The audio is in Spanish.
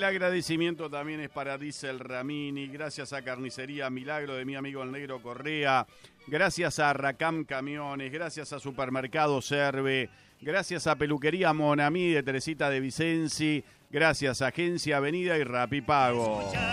agradecimiento también es para Diesel Ramini, gracias a Carnicería Milagro de mi amigo el Negro Correa, gracias a Racam Camiones, gracias a Supermercado Serve, gracias a Peluquería Monamí de Teresita de Vicenzi, gracias a Agencia Avenida y Rapipago.